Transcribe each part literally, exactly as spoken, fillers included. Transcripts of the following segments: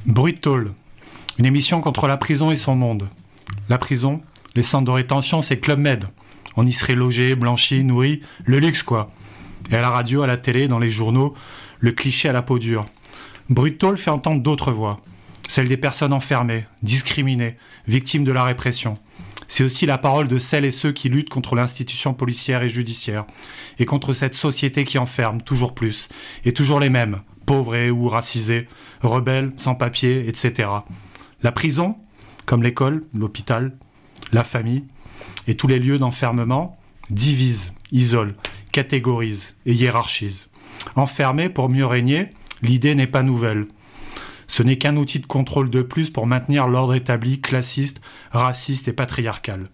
Bruit de tôle, une émission contre la prison et son monde. La prison, les centres de rétention, c'est Club Med. On y serait logé, blanchi, nourri, le luxe quoi. Et à la radio, à la télé, dans les journaux, le cliché à la peau dure. Bruit de tôle fait entendre d'autres voix. Celle des personnes enfermées, discriminées, victimes de la répression. C'est aussi la parole de celles et ceux qui luttent contre l'institution policière et judiciaire, et contre cette société qui enferme toujours plus, et toujours les mêmes, pauvres et ou racisés, rebelles, sans-papiers, et cetera. La prison, comme l'école, l'hôpital, la famille, et tous les lieux d'enfermement, divisent, isolent, catégorisent et hiérarchisent. Enfermer pour mieux régner, l'idée n'est pas nouvelle. Ce n'est qu'un outil de contrôle de plus pour maintenir l'ordre établi, classiste, raciste et patriarcal.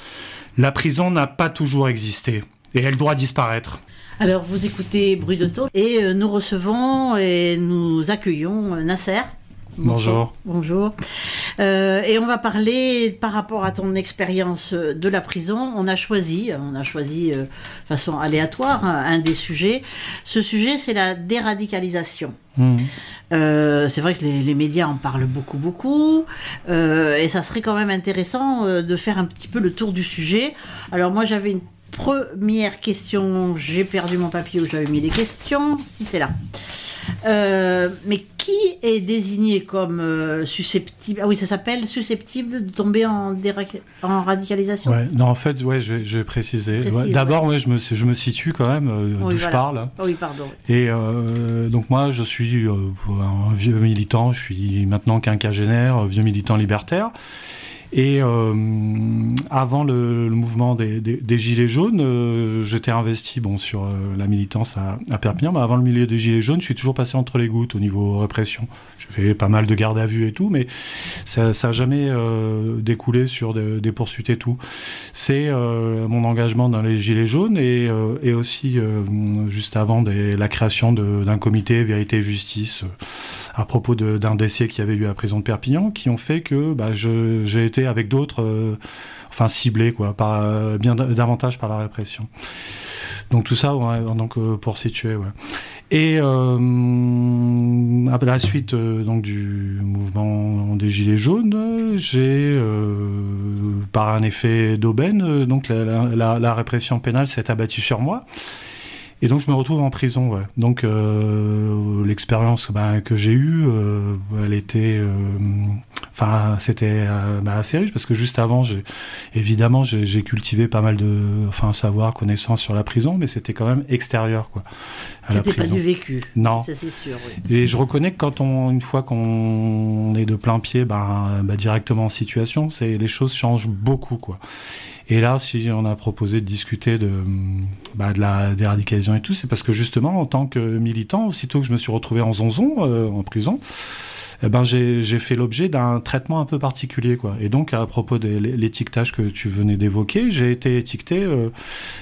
La prison n'a pas toujours existé, et elle doit disparaître. Alors, vous écoutez Bruit de tôle, et euh, nous recevons et nous accueillons Nasser. Bonjour. Bonjour. Euh, et on va parler par rapport à ton expérience de la prison. On a choisi, on a choisi euh, de façon aléatoire hein, un des sujets. Ce sujet, c'est la déradicalisation. Mmh. Euh, c'est vrai que les, les médias en parlent beaucoup, beaucoup. Euh, et ça serait quand même intéressant euh, de faire un petit peu le tour du sujet. Alors moi, j'avais une première question. J'ai perdu mon papier où j'avais mis les questions. Si, c'est là. Euh, mais qui est désigné comme euh, susceptible, ah oui, ça s'appelle susceptible de tomber en, déra- en radicalisation. Ouais, non, en fait, ouais, je vais, je vais préciser. Précise, ouais, d'abord, ouais. ouais, je, me, je me situe quand même euh, oui, d'où voilà. je parle. Oui, pardon. Et euh, donc moi, je suis euh, un vieux militant, je suis maintenant quinquagénaire, vieux militant libertaire. Et euh, avant le, le mouvement des, des, des Gilets jaunes, euh, j'étais investi bon, sur euh, la militance à, à Perpignan, mais avant le milieu des Gilets jaunes, je suis toujours passé entre les gouttes au niveau répression. J'ai fait pas mal de garde à vue et tout, mais ça n'a jamais euh, découlé sur de, des poursuites et tout. C'est euh, mon engagement dans les Gilets jaunes et, euh, et aussi, euh, juste avant, des, la création de, d'un comité Vérité et Justice euh, à propos de, d'un décès qu'il y avait eu à la prison de Perpignan, qui ont fait que bah, je, j'ai été avec d'autres, euh, enfin ciblés quoi, par, euh, bien d- davantage par la répression. Donc tout ça, ouais, donc euh, pour situer. Ouais. Et euh, à la suite euh, donc du mouvement des Gilets jaunes, j'ai, euh, par un effet d'aubaine, euh, donc la, la, la répression pénale s'est abattue sur moi. Et donc je me retrouve en prison, ouais. Donc euh, l'expérience bah, que j'ai eue, euh, elle était, euh, enfin c'était euh, bah, assez riche parce que juste avant, j'ai, évidemment, j'ai, j'ai cultivé pas mal de, enfin savoir, connaissances sur la prison, mais c'était quand même extérieur, quoi. À la C'était prison. pas du vécu. Non. Ça c'est sûr. Oui. Et je reconnais que quand on, une fois qu'on est de plein pied, bah, bah directement en situation, c'est les choses changent beaucoup, quoi. Et là, si on a proposé de discuter de, bah, de la déradicalisation et tout, c'est parce que justement, en tant que militant, aussitôt que je me suis retrouvé en zonzon, euh, en prison, eh ben, j'ai, j'ai fait l'objet d'un traitement un peu particulier, quoi. Et donc, à propos de l'étiquetage que tu venais d'évoquer, j'ai été étiqueté euh,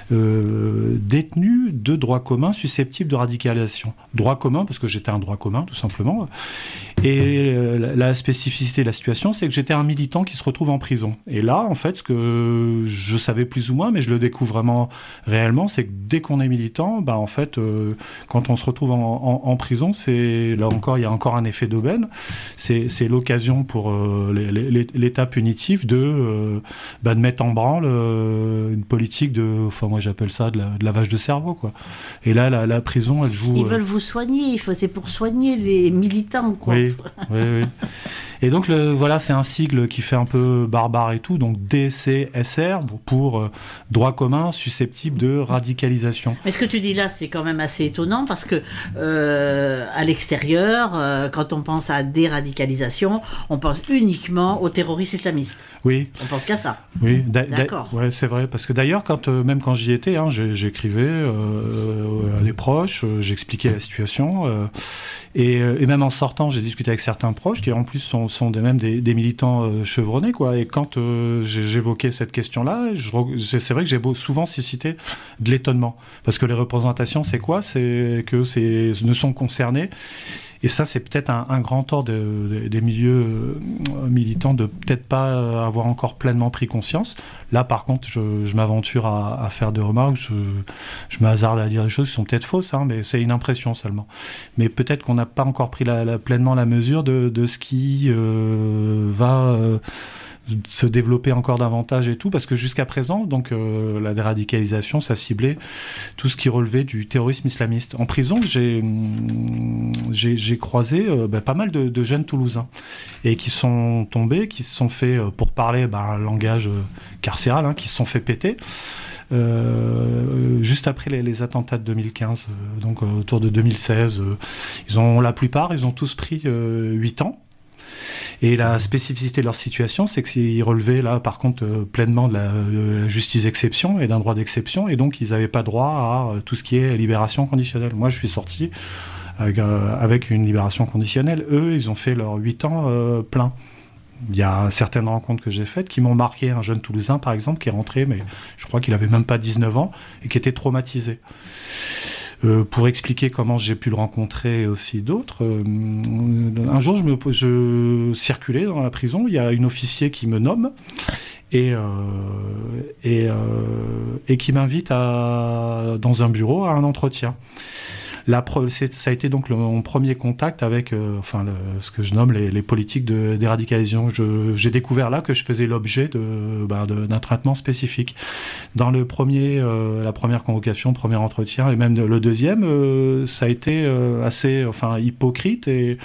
euh, détenu de droit commun susceptible de radicalisation. Droit commun, parce que j'étais un droit commun, tout simplement. Et euh, la spécificité de la situation, c'est que j'étais un militant qui se retrouve en prison. Et là, en fait, ce que je savais plus ou moins, mais je le découvre vraiment réellement, c'est que dès qu'on est militant, bah, en fait, euh, quand on se retrouve en, en, en prison, c'est là encore, il y a encore un effet d'aubaine. C'est, c'est l'occasion pour euh, les, les, l'État punitif de, euh, bah, de mettre en branle euh, une politique de, enfin moi j'appelle ça de, la, de lavage de cerveau, quoi. Et là, la, la prison, elle joue. Ils euh... veulent vous soigner. Il faut, c'est pour soigner les militants, quoi. Oui, oui, oui. Et donc le, voilà, c'est un sigle qui fait un peu barbare et tout, donc D C S R pour euh, droit commun susceptible de radicalisation. Mais ce que tu dis là, c'est quand même assez étonnant parce que euh, à l'extérieur, euh, quand on pense à déradicalisation, on pense uniquement aux terroristes islamistes. Oui. On pense qu'à ça. Oui, d'a- d'accord. D'a- ouais, c'est vrai, parce que d'ailleurs, quand euh, même quand j'y étais, hein, j'ai, j'écrivais euh, à des proches, euh, j'expliquais la situation, euh, et, euh, et même en sortant, j'ai discuté avec certains proches qui en plus sont, sont des, même des, des militants euh, chevronnés, quoi. Et quand euh, j'ai, j'évoquais cette question-là, je, c'est vrai que j'ai beau, souvent suscité de l'étonnement, parce que les représentations, c'est quoi ? C'est que c'est ne sont concernés Et ça, c'est peut-être un, un grand tort de, de, des milieux euh, militants de peut-être pas avoir encore pleinement pris conscience. Là, par contre, je, je m'aventure à, à faire des remarques, je, je me hasarde à dire des choses qui sont peut-être fausses, hein, mais c'est une impression seulement. Mais peut-être qu'on n'a pas encore pris la, la, pleinement la mesure de, de ce qui euh, va... Euh, se développer encore davantage et tout, parce que jusqu'à présent, donc euh, la déradicalisation, ça ciblait tout ce qui relevait du terrorisme islamiste. En prison, j'ai j'ai, j'ai croisé euh, bah, pas mal de, de jeunes Toulousains et qui sont tombés, qui se sont fait, euh, pour parler bah, un langage euh, carcéral, hein, qui se sont fait péter. Euh, juste après les, les attentats de deux mille quinze, euh, donc euh, autour de deux mille seize, euh, ils ont la plupart, ils ont tous pris euh, huit ans. Et la spécificité de leur situation, c'est qu'ils relevaient là, par contre, euh, pleinement de la, de la justice d'exception et d'un droit d'exception, et donc ils n'avaient pas droit à euh, tout ce qui est libération conditionnelle. Moi, je suis sorti avec, euh, avec une libération conditionnelle. Eux, ils ont fait leurs huit ans euh, plein. Il y a certaines rencontres que j'ai faites qui m'ont marqué. Un jeune Toulousain, par exemple, qui est rentré, mais je crois qu'il avait même pas dix-neuf ans, et qui était traumatisé. Euh, pour expliquer comment j'ai pu le rencontrer et aussi d'autres, euh, un jour je, me, je circulais dans la prison, il y a une officier qui me nomme et, euh, et, euh, et qui m'invite à, dans un bureau à un entretien. La, c'est, ça a été donc le, mon premier contact avec euh, enfin, le, ce que je nomme les, les politiques de déradicalisation. Je, j'ai découvert là que je faisais l'objet de, bah, de, d'un traitement spécifique. Dans le premier, euh, la première convocation, le premier entretien, et même le deuxième, euh, ça a été euh, assez enfin, hypocrite et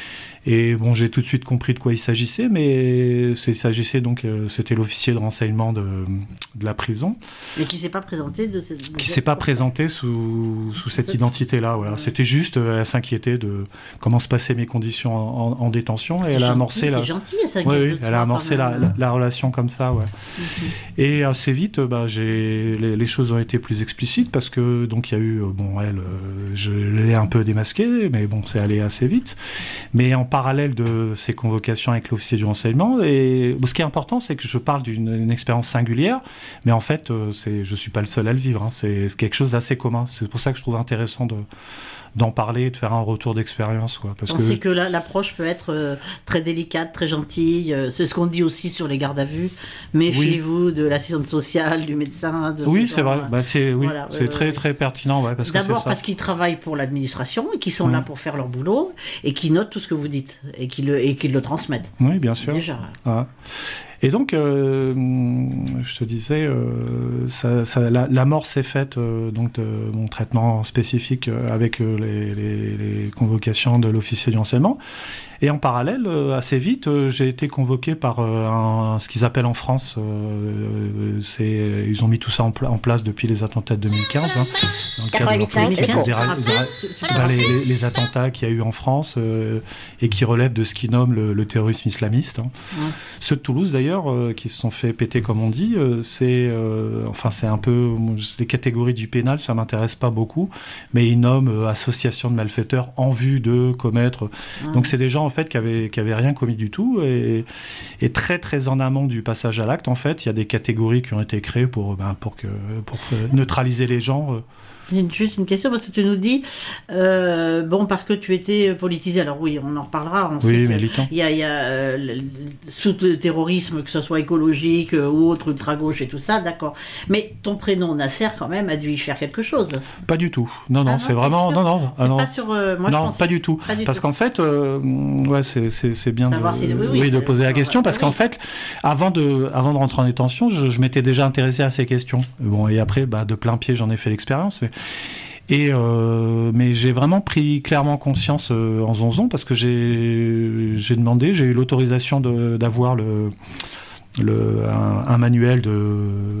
Et bon, j'ai tout de suite compris de quoi il s'agissait, mais il s'agissait donc, euh, c'était l'officier de renseignement de, de la prison. Mais qui ne s'est pas présenté de cette... Qui ne s'est pas présenté sous, sous cette, cette identité-là. Voilà. Ouais. C'était juste, euh, elle s'inquiétait de comment se passaient mes conditions en, en, en détention. C'est et elle gentil, a amorcé la... c'est gentil, elle s'inquiète oui, de oui, toi, elle a amorcé la, la, la relation comme ça, ouais. Mm-hmm. Et assez vite, bah, j'ai... Les, les choses ont été plus explicites parce que, donc, il y a eu, bon, elle, euh, je l'ai un peu démasquée, mais bon, c'est allé assez vite. Mais en parallèle de ces convocations avec l'officier du renseignement. Et bon, ce qui est important, c'est que je parle d'une une expérience singulière, mais en fait, euh, c'est, je ne suis pas le seul à le vivre. Hein. C'est quelque chose d'assez commun. C'est pour ça que je trouve intéressant de, d'en parler, de faire un retour d'expérience. Quoi, parce On que... sait que la, l'approche peut être euh, très délicate, très gentille. Euh, c'est ce qu'on dit aussi sur les gardes à vue. Méfiez-vous oui. de l'assistante sociale, du médecin. De oui, c'est vrai. Bah, c'est oui, voilà, c'est euh, très, très pertinent. Ouais, parce d'abord que c'est ça. Parce qu'ils travaillent pour l'administration et qu'ils sont mmh. là pour faire leur boulot et qui notent tout ce que vous dites et qui le, et qui le transmettent. Oui, bien sûr. Déjà. Ah. Et donc, euh, je te disais, euh, ça, ça, la, la mort s'est faite euh, donc de mon traitement spécifique euh, avec euh, les, les, les convocations de l'officier du renseignement. Et en parallèle, euh, assez vite, euh, j'ai été convoqué par euh, un, ce qu'ils appellent en France, euh, c'est, ils ont mis tout ça en, pla- en place depuis les attentats de deux mille quinze, hein, dans le cadre de leur politique, des, des, des, des, les, les attentats qu'il y a eu en France euh, et qui relèvent de ce qu'ils nomment le, le terrorisme islamiste. Hein. Ouais. Ceux de Toulouse, d'ailleurs, euh, qui se sont fait péter, comme on dit, euh, c'est, euh, enfin, c'est un peu les catégories du pénal, ça m'intéresse pas beaucoup, mais ils nomment euh, association de malfaiteurs en vue de commettre. Ouais. Donc c'est des gens en fait qui avaient, qui avaient rien commis du tout et, et très très en amont du passage à l'acte, en fait, il y a des catégories qui ont été créées pour, ben, pour, que, pour neutraliser les gens. Juste une question, parce que tu nous dis, euh, bon, parce que tu étais politisé, alors oui, on en reparlera, on oui, sait qu'il y a, y a euh, le, sous le terrorisme, que ce soit écologique euh, ou autre, ultra-gauche et tout ça, d'accord. Mais ton prénom, Nasser, quand même, a dû y faire quelque chose. Pas du tout. Non, non, ah non c'est vraiment... Non, non, c'est ah non. pas sur... Euh, moi, non, je pas du tout. Pas du parce tout. qu'en fait, euh, ouais, c'est, c'est, c'est bien de, si, oui, oui, oui, de poser la question, parce oui. qu'en fait, avant de, avant de rentrer en détention, je, je m'étais déjà intéressé à ces questions. Bon, et après, bah, de plein pied, j'en ai fait l'expérience, mais... Et euh, mais j'ai vraiment pris clairement conscience euh, en zonzon parce que j'ai j'ai demandé, j'ai eu l'autorisation de, d'avoir le le un, un manuel de,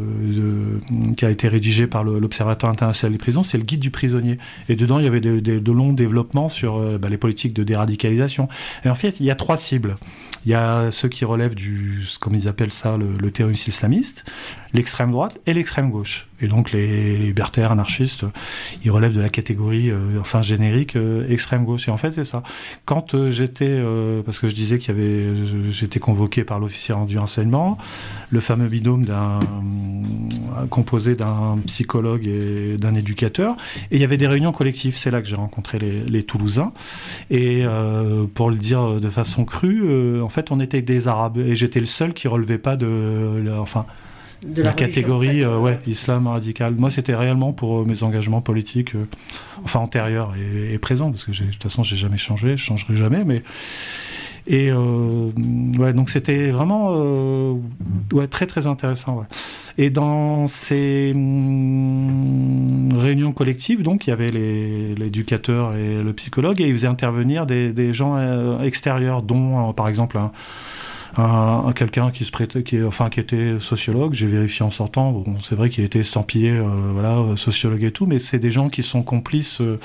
de qui a été rédigé par le, l'Observatoire international des prisons, c'est le guide du prisonnier. Et dedans il y avait de, de, de longs développements sur euh, bah, les politiques de déradicalisation. Et en fait il y a trois cibles. Il y a ceux qui relèvent du, comme ils appellent ça, le, le terrorisme islamiste, l'extrême droite et l'extrême gauche. Et donc les, les libertaires, anarchistes, ils relèvent de la catégorie, euh, enfin générique, euh, extrême gauche. Et en fait, c'est ça. Quand euh, j'étais, euh, parce que je disais qu'il y avait, j'étais convoqué par l'officier du renseignement, le fameux binôme d'un, euh, composé d'un psychologue et d'un éducateur, et il y avait des réunions collectives. C'est là que j'ai rencontré les, les Toulousains. Et euh, pour le dire de façon crue, euh, en fait, on était des Arabes, et j'étais le seul qui relevait pas de, la, enfin. De la, la catégorie euh, ouais, islam radical. Moi, c'était réellement pour euh, mes engagements politiques, euh, enfin antérieurs et, et présents, parce que j'ai, de toute façon, j'ai jamais changé, je changerai jamais. Mais et euh, ouais, donc c'était vraiment euh, ouais, très très intéressant. Ouais. Et dans ces hum, réunions collectives, donc il y avait les, l'éducateur et le psychologue, et ils faisaient intervenir des, des gens euh, extérieurs, dont euh, par exemple un Un, un, quelqu'un qui se prêtait, qui, enfin, qui était sociologue, j'ai vérifié en sortant, bon, c'est vrai qu'il était estampillé, euh, voilà, sociologue et tout, mais c'est des gens qui sont complices euh,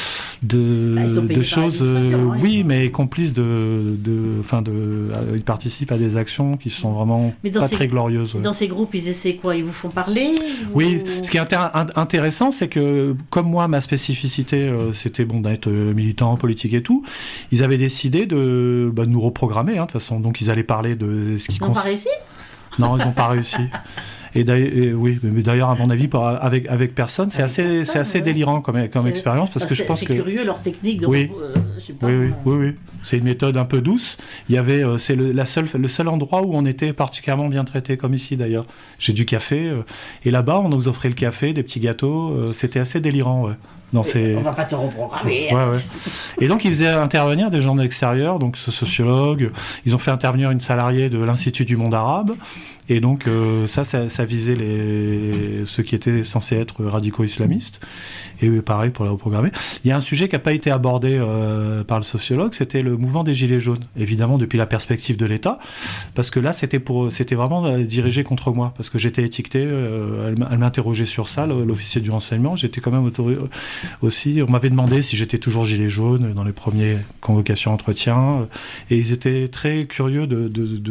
de, bah, de choses, euh, hein, oui, mais complices de, de, enfin, de, euh, ils participent à des actions qui sont vraiment pas ces, très glorieuses. Ouais. Dans ces groupes, ils essaient quoi? Ils vous font parler? Oui, ou... ce qui est intér- intéressant, c'est que, comme moi, ma spécificité, euh, c'était bon d'être euh, militant, politique et tout, ils avaient décidé de, bah, de nous reprogrammer, hein, de toute façon, donc ils allaient parler de ce qui Ils n'ont cons... pas réussi? Non, ils n'ont pas réussi. Et, et oui, mais d'ailleurs, à mon avis, pour, avec, avec personne, c'est avec assez, personne, c'est assez ouais. délirant comme, comme expérience, parce que je pense c'est que... C'est curieux, leur technique, donc, oui. euh, je sais pas. Oui, oui, oui, oui. C'est une méthode un peu douce. Il y avait, euh, c'est le, la seule, le seul endroit où on était particulièrement bien traité, comme ici d'ailleurs. J'ai du café, euh, et là-bas, on nous offrait le café, des petits gâteaux, euh, c'était assez délirant, ouais. Dans ces... On va pas te reprogrammer. Ouais, ouais. Et donc, ils faisaient intervenir des gens de l'extérieur, donc ce sociologue. Ils ont fait intervenir une salariée de l'Institut du monde arabe. Et donc, euh, ça, ça, ça visait les... ceux qui étaient censés être radicaux islamistes. Et pareil pour la reprogrammer. Il y a un sujet qui n'a pas été abordé euh, par le sociologue, c'était le mouvement des Gilets jaunes. Évidemment, depuis la perspective de l'État. Parce que là, c'était, pour, c'était vraiment euh, dirigé contre moi. Parce que j'étais étiqueté, euh, elle, elle m'interrogeait sur ça, l'officier du renseignement. J'étais quand même autorisé. Aussi, on m'avait demandé si j'étais toujours gilet jaune dans les premiers convocations entretiens, et ils étaient très curieux de, de, de,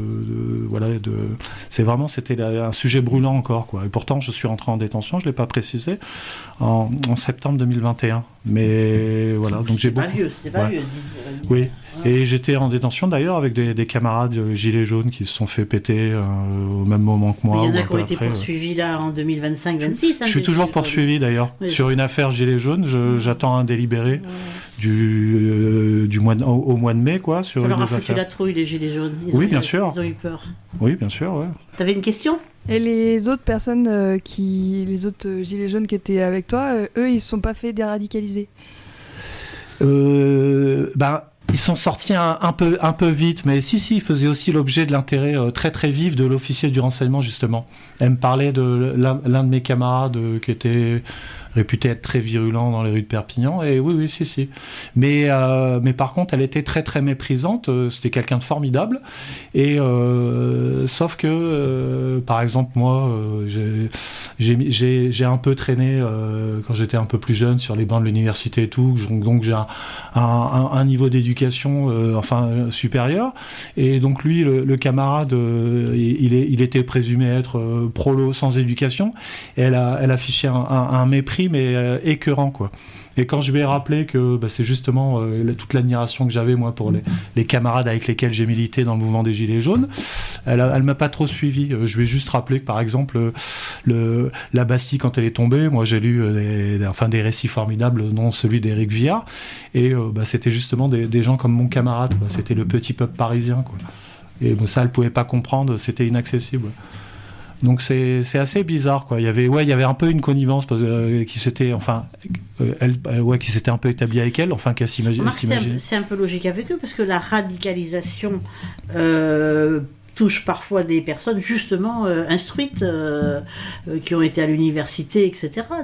de voilà, de, c'est vraiment, c'était un sujet brûlant encore, quoi. Et pourtant, je suis rentré en détention, je l'ai pas précisé, en, en septembre deux mille vingt et un. Mais voilà, donc j'ai beaucoup. Pas vieux, c'était pas ouais. vieux. Oui, et j'étais en détention d'ailleurs avec des, des camarades gilets jaunes qui se sont fait péter euh, au même moment que moi. Mais il y en a qui ont été après, poursuivis là en deux mille vingt-cinq vingt-six. Hein, je suis toujours poursuivi d'ailleurs oui. sur une affaire gilets jaunes. Je, j'attends un délibéré ouais. du euh, du mois de, au, au mois de mai, quoi. Sur ça une leur a affaires. foutu la trouille, les gilets jaunes. Ils oui, ont bien eu, sûr. Ils ont eu peur. Oui, bien sûr, ouais. T'avais une question? Et les autres personnes euh, qui, les autres euh, gilets jaunes qui étaient avec toi, euh, eux, ils se sont pas fait déradicaliser? Euh, ben, ils sont sortis un, un, peu, un peu vite, mais si, si, ils faisaient aussi l'objet de l'intérêt euh, très très vif de l'officier du renseignement, justement. Elle me parlait de l'un, l'un de mes camarades euh, qui était réputé être très virulent dans les rues de Perpignan, et oui, oui, si, si. Mais, euh, mais par contre, elle était très très méprisante, euh, c'était quelqu'un de formidable, et euh, sauf que, euh, par exemple, moi, euh, j'ai, j'ai, j'ai, j'ai un peu traîné, euh, quand j'étais un peu plus jeune, sur les bancs de l'université et tout, donc, donc j'ai un, un, un niveau d'éducation, euh, enfin, supérieur, et donc lui, le, le camarade, euh, il, est, il était présumé être euh, prolo sans éducation, et elle, a, elle affichait un, un, un mépris, mais euh, écœurant, quoi. Et quand je lui ai rappelé que bah, c'est justement euh, toute l'admiration que j'avais, moi, pour les, les camarades avec lesquels j'ai milité dans le mouvement des Gilets jaunes, elle, a, elle m'a pas trop suivi. Je lui ai juste rappelé que, par exemple, le, la Bastille, quand elle est tombée, moi, j'ai lu euh, des, enfin, des récits formidables, dont celui d'Éric Viard, et euh, bah, c'était justement des, des gens comme mon camarade, quoi. C'était le petit peuple parisien, quoi. Et bon, ça, elle pouvait pas comprendre, c'était inaccessible. Donc c'est, c'est assez bizarre, quoi. Il y avait, ouais, il y avait un peu une connivence parce, euh, qui s'était, enfin, euh, elle, euh, ouais, qui s'était un peu établie avec elle, enfin, qu'elle s'imagine. C'est, un, c'est un peu logique avec eux parce que la radicalisation euh, touche parfois des personnes justement euh, instruites, euh, euh, qui ont été à l'université, et cetera. Non ?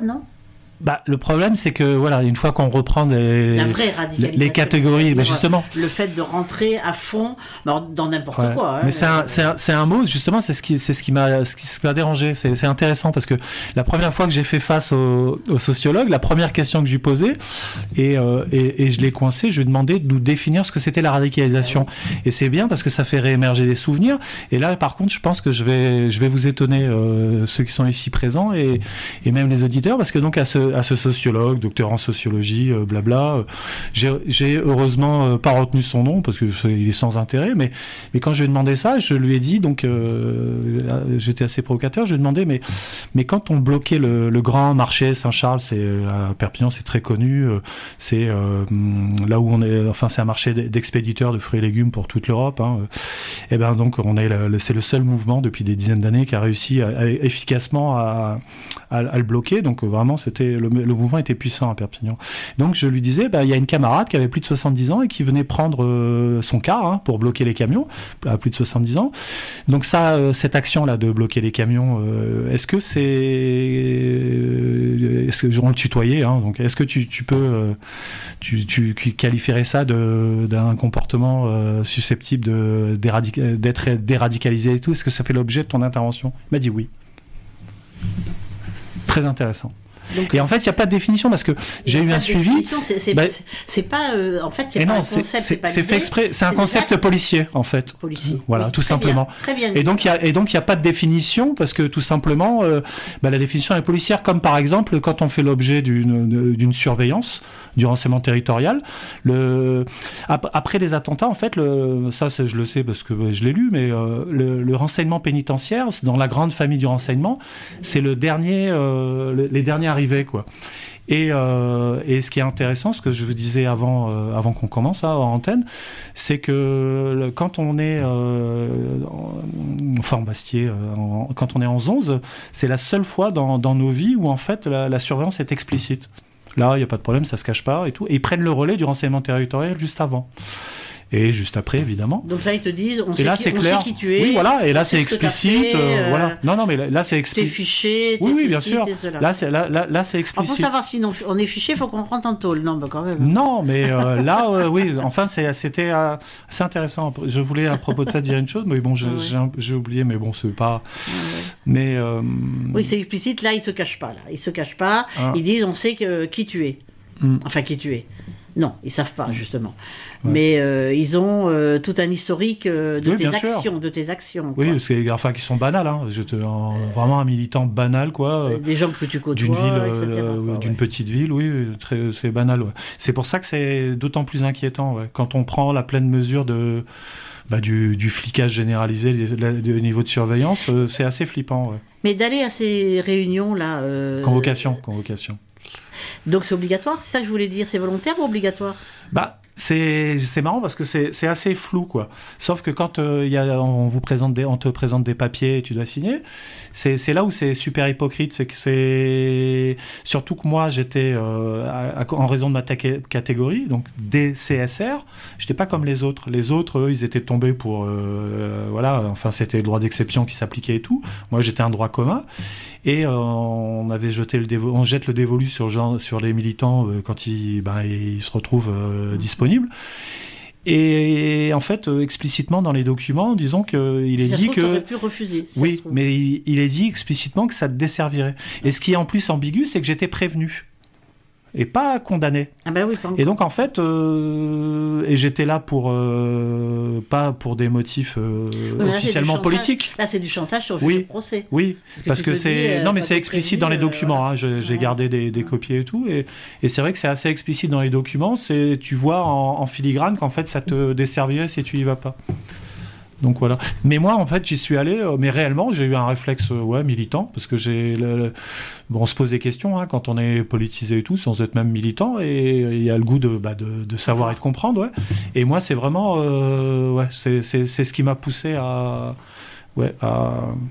Bah, le problème, c'est que voilà, une fois qu'on reprend les, La vraie radicalisation, les catégories, bah, justement, le fait de rentrer à fond dans n'importe ouais. quoi. Hein, mais c'est un, c'est un, c'est un mot, justement, c'est ce qui, c'est ce qui m'a, ce qui m'a dérangé. C'est, c'est intéressant parce que la première fois que j'ai fait face au, au sociologue, la première question que je lui posais, et, euh, et, et je l'ai coincé, je lui ai demandé de nous définir ce que c'était la radicalisation. Ouais. Et c'est bien parce que ça fait réémerger des souvenirs. Et là, par contre, je pense que je vais, je vais vous étonner, euh, ceux qui sont ici présents et, et même les auditeurs, parce que donc à ce à ce sociologue, docteur en sociologie, euh, blabla. Euh, j'ai, j'ai heureusement euh, pas retenu son nom parce que c'est, il est sans intérêt, mais mais quand je lui ai demandé ça, je lui ai dit donc euh, j'étais assez provocateur. Je lui ai demandé mais mais quand on bloquait le, le grand marché Saint-Charles, c'est à Perpignan, c'est très connu, euh, c'est euh, là où on est, enfin c'est un marché d'expéditeurs de fruits et légumes pour toute l'Europe. Hein, et ben donc on est le, c'est le seul mouvement depuis des dizaines d'années qui a réussi à, à, efficacement à, à, à le bloquer. Donc vraiment c'était le, le mouvement était puissant à Perpignan. Donc je lui disais, bah, il y a une camarade qui avait plus de soixante-dix ans et qui venait prendre euh, son car hein, pour bloquer les camions à plus de soixante-dix ans. Donc ça, euh, cette action-là de bloquer les camions, euh, est-ce que c'est, euh, est-ce que on le tutoyait hein, donc est-ce que tu, tu peux, euh, tu, tu qualifierais ça de, d'un comportement euh, susceptible de d'éradic- d'être déradicalisé et tout? Est-ce que ça fait l'objet de ton intervention? Il m'a dit oui. Très intéressant. Donc, et en fait, il n'y a pas de définition parce que j'ai eu un suivi. C'est, c'est, bah, c'est pas, euh, en fait, c'est pas non, un concept. C'est, c'est, c'est fait exprès. C'est un concept déjà... policier, en fait. Policier. Voilà, oui, tout très simplement. Bien, très bien. Et donc, il y a, et donc, il n'y a pas de définition parce que tout simplement, euh, bah, la définition est policière. Comme par exemple, quand on fait l'objet d'une, d'une surveillance du renseignement territorial, le après les attentats, en fait, le ça, c'est, je le sais parce que je l'ai lu, mais euh, le, le renseignement pénitentiaire, c'est dans la grande famille du renseignement, c'est le dernier, euh, les derniers arrivés, quoi. Et, euh, et ce qui est intéressant, ce que je vous disais avant, euh, avant qu'on commence là, en antenne, c'est que le, quand on est euh, en Fort Bastier, euh, en, quand on est en onze, c'est la seule fois dans, dans nos vies où en fait la, la surveillance est explicite. Là, il n'y a pas de problème, ça se cache pas et tout. Et ils prennent le relais du renseignement territorial juste avant. Et juste après, évidemment. Donc là, ils te disent, on, et sait, là, qui, c'est on clair. sait qui tu es. Oui, voilà. Et là, c'est explicite. Fait, euh, voilà. Non, non, mais là, là c'est explicite. T'es fiché. Oui, oui, bien sûr. Là, c'est là, là, là, c'est explicite. Alors, pour savoir si on est fiché, il faut qu'on rentre en tôle. Non, bah quand même. Non, mais euh, là, euh, oui. Enfin, c'est, c'était euh, c'est intéressant. Je voulais à propos de ça dire une chose, mais bon, j'ai, ouais. j'ai, j'ai oublié. Mais bon, c'est pas. Ouais. Mais. Euh... Oui, c'est explicite. Là, ils se cachent pas. Là, ils se cachent pas. Ah. Ils disent, on sait que, qui tu es. Mm. Enfin, qui tu es. Non, ils savent pas justement. Ouais. Mais euh, ils ont euh, tout un historique euh, de, oui, tes actions, sûr. de tes actions. Quoi. Oui, c'est, enfin, qui sont banales. Hein. J'étais un, vraiment un militant banal, quoi. Euh, Des gens que tu côtoies, d'une ville, et cetera. Euh, quoi, d'une ouais. petite ville, oui, très, c'est banal. Ouais. C'est pour ça que c'est d'autant plus inquiétant ouais. quand on prend la pleine mesure de. Bah, du, du flicage généralisé du niveau de surveillance, euh, c'est assez flippant. Ouais. Mais d'aller à ces réunions-là... Euh, convocation, convocation. Donc c'est obligatoire, c'est ça que je voulais dire, c'est volontaire ou obligatoire? Bah, c'est, c'est marrant parce que c'est, c'est assez flou, quoi. Sauf que quand euh, y a, on, vous présente des, on te présente des papiers et tu dois signer, c'est, c'est là où c'est super hypocrite. C'est que c'est... Surtout que moi, j'étais, euh, à, à, en raison de ma ta- catégorie, donc D C S R, j'étais pas comme les autres. Les autres, eux, ils étaient tombés pour... Euh, voilà, enfin, c'était le droit d'exception qui s'appliquait et tout. Moi, j'étais un droit commun. Et euh, on avait jeté le dévolu, on jette le dévolu sur, genre, sur les militants euh, quand ils, ben, ils se retrouvent euh, disponibles. Et, et en fait, euh, explicitement dans les documents, disons qu'il est si dit trouve, que pu refuser, si oui, mais il, il est dit explicitement que ça te desservirait. Et ce qui est en plus ambigu, c'est que j'étais prévenu. Et pas condamné. Ah ben oui, et donc en fait, euh, et j'étais là pour euh, pas pour des motifs euh, oui, là, officiellement politiques. Là, c'est du chantage sur le oui, procès. Oui, parce que, parce que c'est dis, euh, non mais c'est explicite dans les documents. Euh, hein, je, j'ai ouais. gardé des, des ouais. copies et tout, et, et c'est vrai que c'est assez explicite dans les documents. C'est tu vois en, en filigrane qu'en fait ça te desservirait si tu y vas pas. Donc voilà. Mais moi, en fait, j'y suis allé, euh, mais réellement, j'ai eu un réflexe euh, ouais, militant, parce que j'ai... Le, le... Bon, on se pose des questions hein, quand on est politisé et tout, sans être même militant, et il y a le goût de, bah, de, de savoir et de comprendre, ouais. Et moi, c'est vraiment... Euh, ouais, c'est, c'est, c'est ce qui m'a poussé à... Ouais, à...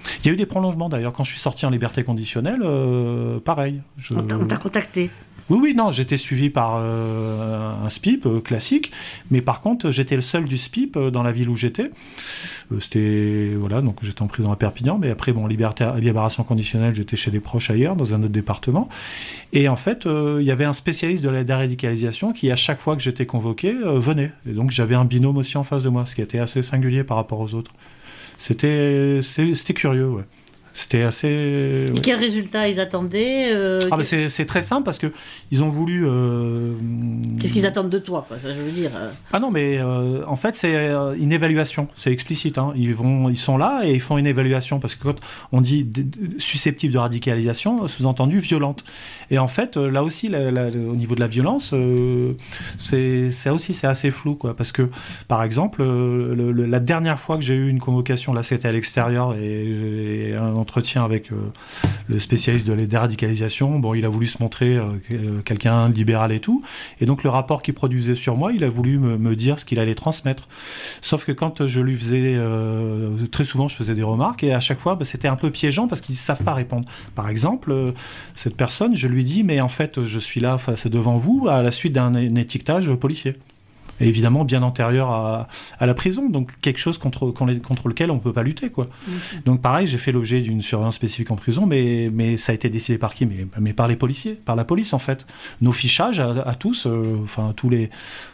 Il y a eu des prolongements d'ailleurs. Quand je suis sorti en liberté conditionnelle, euh, pareil. Je... On t'a, on t'a contacté. Oui, oui, non, j'étais suivi par euh, un S P I P euh, classique, mais par contre, j'étais le seul du S P I P euh, dans la ville où j'étais. Euh, c'était, voilà, donc j'étais en prison à Perpignan, mais après, bon, liberté, libération conditionnelle, j'étais chez des proches ailleurs, dans un autre département. Et en fait, euh, il y avait un spécialiste de la déradicalisation qui, à chaque fois que j'étais convoqué, euh, venait. Et donc, j'avais un binôme aussi en face de moi, ce qui était assez singulier par rapport aux autres. C'était, c'était, c'était curieux, ouais. C'était assez... Et ouais. quel résultat ils attendaient euh, Ah, mais c'est, c'est très simple parce que ils ont voulu... Euh... Qu'est-ce qu'ils attendent de toi, quoi, ça je veux dire euh... Ah non, mais euh, en fait, c'est euh, une évaluation. C'est explicite. Hein. Ils, vont, ils sont là et ils font une évaluation. Parce que quand on dit d- d- susceptible de radicalisation, sous-entendu violente. Et en fait, là aussi, la, la, au niveau de la violence, euh, c'est, c'est aussi c'est assez flou. Quoi, parce que, par exemple, euh, le, le, la dernière fois que j'ai eu une convocation, là c'était à l'extérieur et j'ai un entretien avec euh, le spécialiste de la déradicalisation. Bon, il a voulu se montrer euh, quelqu'un de libéral et tout. Et donc, le rapport qu'il produisait sur moi, il a voulu me, me dire ce qu'il allait transmettre. Sauf que quand je lui faisais... Euh, très souvent, je faisais des remarques et à chaque fois, bah, c'était un peu piégeant parce qu'ils ne savent pas répondre. Par exemple, euh, cette personne, je lui dis, mais en fait, je suis là face devant vous à la suite d'un étiquetage policier. Et évidemment bien antérieur à, à la prison, donc quelque chose contre, contre lequel on ne peut pas lutter, quoi. Mmh. Donc pareil, j'ai fait l'objet d'une surveillance spécifique en prison, mais, mais ça a été décidé par qui ? mais, mais par les policiers, par la police en fait. Nos fichages à, à tous, euh, enfin tous les...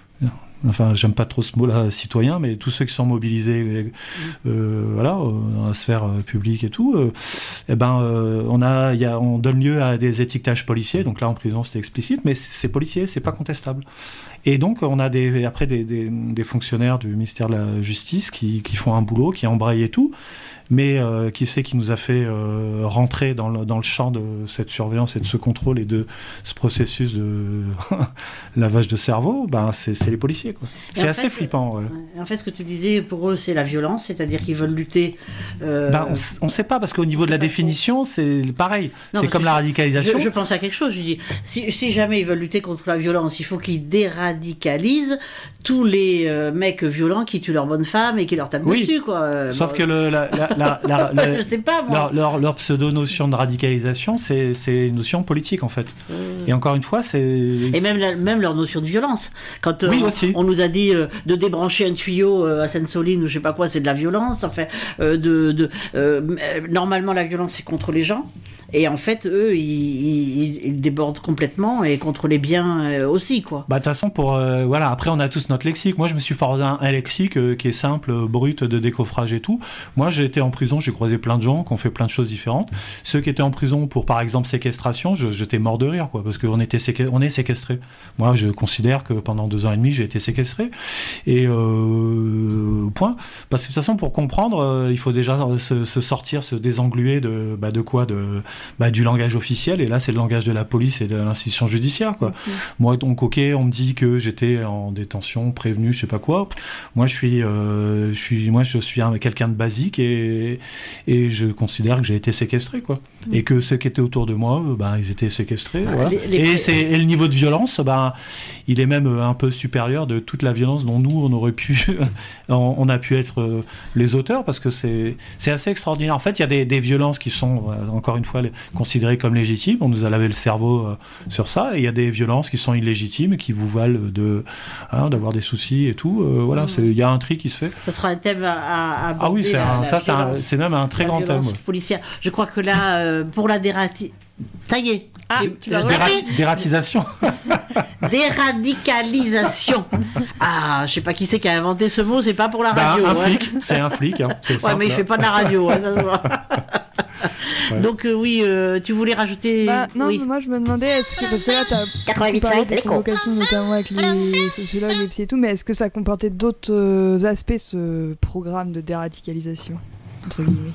Enfin, j'aime pas trop ce mot-là, citoyen, mais tous ceux qui sont mobilisés, euh, voilà, dans la sphère euh, publique et tout, euh, eh ben, euh, on a, y a, on donne lieu à des étiquetages policiers. Donc là, en prison, c'était explicite, mais c'est policier, c'est pas contestable. Et donc, on a des, après des, des, des fonctionnaires du ministère de la Justice qui, qui font un boulot, qui embrayent et tout. Mais euh, qui c'est qui nous a fait euh, rentrer dans le, dans le champ de cette surveillance et de ce contrôle et de ce processus de lavage de cerveau, ben c'est, c'est les policiers, quoi. C'est assez fait, flippant. Ouais. En fait, ce que tu disais, pour eux, c'est la violence, c'est-à-dire qu'ils veulent lutter... Euh... Ben, on ne sait pas, parce qu'au niveau de la définition, c'est pareil. Non, c'est comme la radicalisation. Je, je pense à quelque chose, je dis, si, si jamais ils veulent lutter contre la violence, il faut qu'ils déradicalisent tous les euh, mecs violents qui tuent leurs bonnes femmes et qui leur tapent oui. dessus, quoi. Sauf bon, que le, la, la, la, la, la, je sais pas, moi. Leur, leur, leur pseudo-notion de radicalisation, c'est, c'est une notion politique, en fait. Mmh. Et encore une fois, c'est... Et même, la, même leur notion de violence. Quand euh, oui, on, aussi. on nous a dit euh, de débrancher un tuyau euh, à Sainte-Soline ou je sais pas quoi, c'est de la violence. Enfin, euh, de, de, euh, normalement, la violence, c'est contre les gens. Et en fait, eux, ils, ils, ils débordent complètement et contre les biens euh, aussi, quoi. Bah, de toute façon, pour, euh, voilà, après, on a tous notre lexique. Moi, je me suis formé un, un lexique euh, qui est simple, brut, de décoffrage et tout. Moi, j'ai été en prison, j'ai croisé plein de gens qui ont fait plein de choses différentes. Ceux qui étaient en prison pour, par exemple, séquestration, je, j'étais mort de rire, quoi, parce qu'on était séquest... on est séquestré. Moi, je considère que pendant deux ans et demi, j'ai été séquestré. Et euh, point. Parce que de toute façon, pour comprendre, euh, il faut déjà se, se sortir, se désengluer de, bah, de quoi, de Bah, du langage officiel, et là c'est le langage de la police et de l'institution judiciaire, quoi. Mmh. Moi, donc, ok, on me dit que j'étais en détention, prévenu, je sais pas quoi. Moi, je suis, euh, je suis, moi, je suis un, quelqu'un de basique et, et je considère que j'ai été séquestré, quoi. Mmh. Et que ceux qui étaient autour de moi, ben, ils étaient séquestrés. Ah, voilà. les, les... Et, c'est, et le niveau de violence, ben, il est même un peu supérieur de toute la violence dont nous, on aurait pu, on, on a pu être les auteurs, parce que c'est, c'est assez extraordinaire. En fait, il y a des, des violences qui sont, encore une fois, les, considérées comme légitimes, on nous a lavé le cerveau euh, sur ça, et il y a des violences qui sont illégitimes, qui vous valent de, hein, d'avoir des soucis et tout, euh, voilà, il mmh. y a un tri qui se fait. Ce sera un thème à, à aborder. Ah oui, c'est, la, un, la ça, violence, c'est, un, c'est même un très grand thème. Policière. Je crois que là, euh, pour la dérati... Taillé. Ah, tu l'as Dérati- dératisation. Déradicalisation. Ah, je sais pas qui c'est qui a inventé ce mot, c'est pas pour la radio. Bah, un ouais. flic, c'est un flic. Hein, c'est ouais, simple, mais il hein. fait pas de la radio, hein, ça se voit. Ouais. Donc euh, oui, euh, tu voulais rajouter... Bah, non, oui. mais moi je me demandais, est-ce que, parce que là t'as parlé de convocations notamment avec les sociologues, les psy et tout, mais est-ce que ça comportait d'autres euh, aspects, ce programme de déradicalisation, entre guillemets?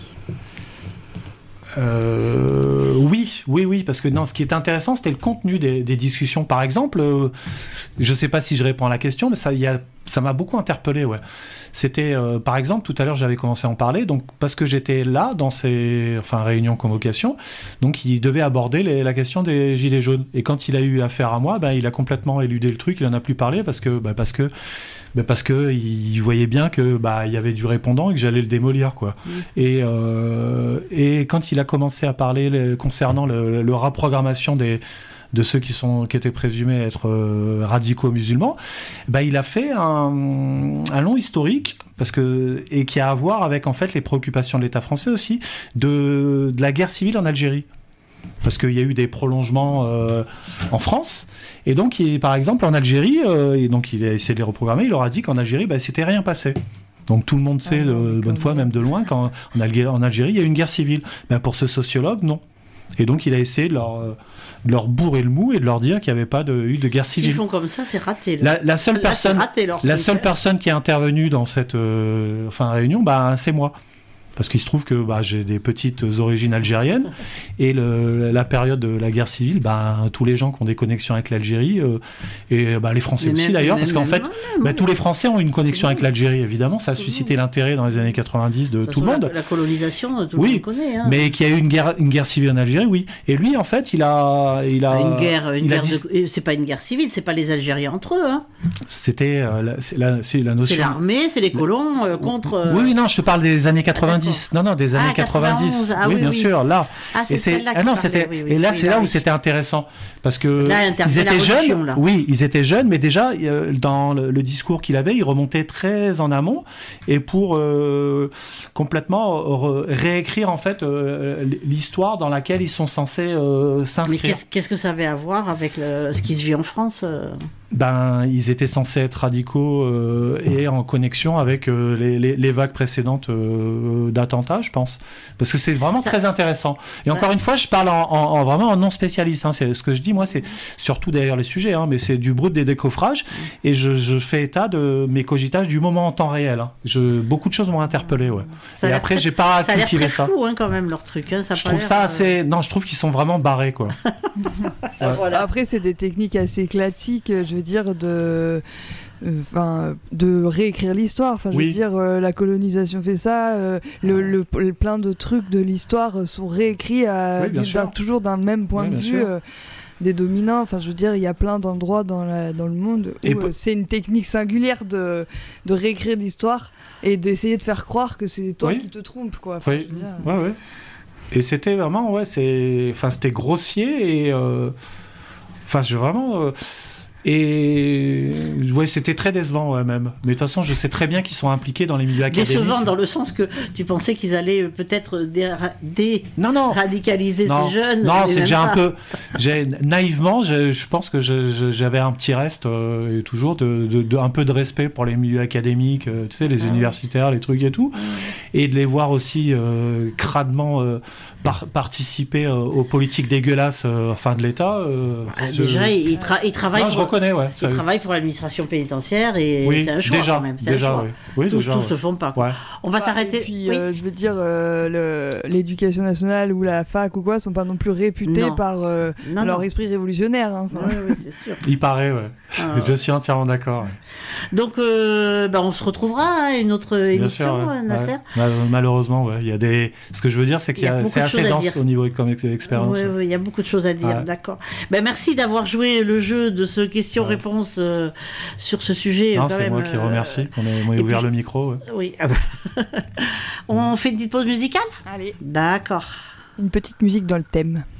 Euh, oui, oui, oui, parce que non, ce qui est intéressant, c'était le contenu des, des discussions. Par exemple, euh, je ne sais pas si je réponds à la question, mais ça, il y a ça m'a beaucoup interpellé, ouais. C'était, euh, par exemple, tout à l'heure, j'avais commencé à en parler, donc, parce que j'étais là, dans ces enfin, réunions convocation, donc il devait aborder les, la question des gilets jaunes. Et quand il a eu affaire à moi, bah, il a complètement éludé le truc, il n'en a plus parlé, parce que, bah, parce que, bah, parce que il voyait bien que bah, il y avait du répondant et que j'allais le démolir, quoi. Mmh. Et, euh, et quand il a commencé à parler les, concernant le, le reprogrammation des de ceux qui, sont, qui étaient présumés être euh, radicaux musulmans, bah, il a fait un, un long historique, parce que, et qui a à voir avec en fait, les préoccupations de l'État français aussi, de, de la guerre civile en Algérie. Parce qu'il y a eu des prolongements euh, en France, et donc, il, par exemple, en Algérie, euh, et donc il a essayé de les reprogrammer, il leur a dit qu'en Algérie, bah, c'était rien passé. Donc tout le monde sait, ah, de bonne foi, même de loin, qu'en en Algérie, en Algérie, il y a eu une guerre civile. Ben, pour ce sociologue, non. Et donc il a essayé de leur, de leur bourrer le mou et de leur dire qu'il n'y avait pas de, eu de guerre civile. S'ils font comme ça, c'est raté. La, la seule, là, personne, raté, la seule personne qui est intervenue dans cette euh, enfin, réunion, bah, c'est moi. Parce qu'il se trouve que bah, j'ai des petites origines algériennes et le, la période de la guerre civile, bah, tous les gens qui ont des connexions avec l'Algérie euh, et bah, les Français mais aussi même, d'ailleurs, parce qu'en fait, même, bah, tous les Français ont une connexion avec l'Algérie, évidemment, ça a suscité l'intérêt dans les années quatre-vingt-dix de, de tout le monde. La, la colonisation, tout oui, le monde connaît. Hein. Mais qu'il y a eu une guerre, une guerre civile en Algérie, oui. Et lui, en fait, il a, il a une guerre, une il guerre a dit... de... c'est pas une guerre civile, c'est pas les Algériens entre eux. Hein. C'était euh, la, c'est la, c'est la notion. C'est l'armée, c'est les colons euh, contre. Euh... Oui, oui, non, je te parle des années quatre-vingt-dix. Non, non, des années. Ah, quatre-vingt-dix, ah, oui, oui, bien oui. sûr, là. Ah, c'est et c'est, ah non, c'était, oui, oui, et là, oui, c'est là, là oui. où c'était intéressant, parce que là, ils étaient jeunes. Là. Oui, ils étaient jeunes, mais déjà euh, dans le, le discours qu'il avait, il remontait très en amont, et pour euh, complètement re- réécrire en fait euh, l'histoire dans laquelle ils sont censés euh, s'inscrire. Mais qu'est-ce, qu'est-ce que ça avait à voir avec le, ce qui se vit en France euh... Ben, ils étaient censés être radicaux euh, et en connexion avec euh, les, les, les vagues précédentes euh, d'attentats, je pense. Parce que c'est vraiment ça, très intéressant. Et ça, encore une fois, je parle en, en, en vraiment en non spécialiste. Hein. C'est, ce que je dis, moi, c'est surtout derrière les sujets, hein, mais c'est du brut des décoffrages. Et je, je fais état de mes cogitages du moment en temps réel. Hein. Je, beaucoup de choses m'ont interpellé, ouais. Et après, très, j'ai pas ça cultivé a l'air très ça. Fou, hein, quand même, leur truc. Hein. Ça je trouve ça assez... Euh... Non, je trouve qu'ils sont vraiment barrés, quoi. Ouais. Voilà. Après, c'est des techniques assez classiques, je veux dire, de... Enfin, euh, de réécrire l'histoire. Enfin, je oui. veux dire, euh, la colonisation fait ça. Euh, le, le, le, plein de trucs de l'histoire sont réécrits à, oui, d'un, toujours d'un même point oui, de vue euh, des dominants. Enfin, je veux dire, il y a plein d'endroits dans, la, dans le monde où euh, c'est une technique singulière de, de réécrire l'histoire et d'essayer de faire croire que c'est toi oui. qui te trompes, quoi. Enfin, oui. je veux dire, ouais, ouais. Et c'était vraiment, ouais, c'est, enfin, c'était grossier et, euh... enfin, je vraiment. Euh... Et ouais, c'était très décevant, ouais, même. Mais de toute façon, je sais très bien qu'ils sont impliqués dans les milieux académiques. Décevant dans le sens que tu pensais qu'ils allaient peut-être déradicaliser dé- ces jeunes. Non, c'est que j'ai un peu, j'ai, naïvement, j'ai, je pense que je, je, j'avais un petit reste, euh, toujours, de, de, de, un peu de respect pour les milieux académiques, euh, tu sais, les ah, universitaires, ouais. les trucs et tout. Ah, ouais. Et de les voir aussi euh, cradement euh, par, participer euh, aux politiques dégueulasses euh, fin de l'État. Euh, ah, déjà, ils, tra- ils travaillent. Non, je reconnais. Ouais, ils travaillent pour l'administration pénitentiaire et oui, c'est un choix déjà, quand même. C'est déjà, un choix. Oui. Oui, tous déjà, tous ouais. se font pas. Quoi. Ouais. On va ouais, s'arrêter. Et puis, oui. euh, je veux dire, euh, le, l'éducation nationale ou la fac ou quoi sont pas non plus réputés non. par euh, non, leur non. esprit révolutionnaire. Hein, oui, oui, c'est sûr. Il paraît, ouais. Ah, je suis entièrement d'accord. Ouais. Donc, euh, bah, on se retrouvera à une autre Bien émission, sûr, ouais. Nasser. Ouais. Malheureusement, ouais. Il y a des. Ce que je veux dire, c'est qu'il y a, c'est assez dense au niveau comme expérience. Oui, oui, il y a beaucoup de choses à dire. Ouais. D'accord. Ben, merci d'avoir joué le jeu de ce question-réponse. Euh, sur ce sujet. Non, quand c'est même, moi qui remercie euh... qu'on ait, ait ouvert puis... le micro. Ouais. Oui. On fait une petite pause musicale ? Allez. D'accord. Une petite musique dans le thème.